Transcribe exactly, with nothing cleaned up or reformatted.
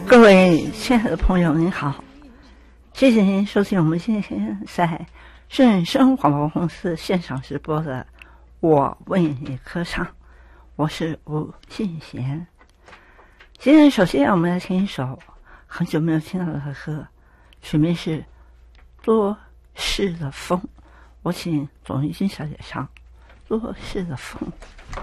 各位亲爱的朋友您好，谢谢您收听我们今天在顺声广播公司现场直播的我为你歌唱，我是吴信贤。今天首先我们来听一首很久没有听到的歌，曲名是《多事的风》，我请董玉君小姐唱《多事的风》。